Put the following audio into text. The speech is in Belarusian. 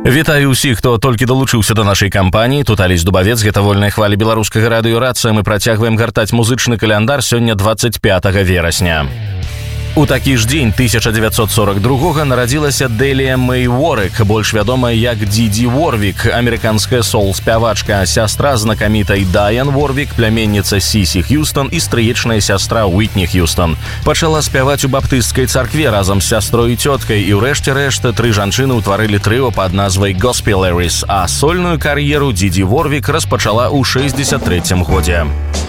Вітаю ўсіх, хто толькі далучыўся да нашай кампаніі. Тут Алесь Дубавец, гэта вольная хваля беларускага радыё «Рацыя». Мы працягваем гартаць музычны каляндар сёння 25 верасня. У такі ж дзень 1942 нарадзілася Делія Мэй Уорвік, больш вядомая як Діді Уорвік, амерыканская сол-спявачка, сястра знакамітай Дайан Уорвік, пляменніца Сісі Х'юстон і стрыечная сястра Уітні Х'юстон. Пачала спяваць у баптысцкай царкве разам з сястрой і цёткай, і ўрэшце рэшт тры жанчыны ўтварылі трыо пад назвай Gospel Aries, а сольную кар'еру Діді Уорвік распачала ў 63 годзе.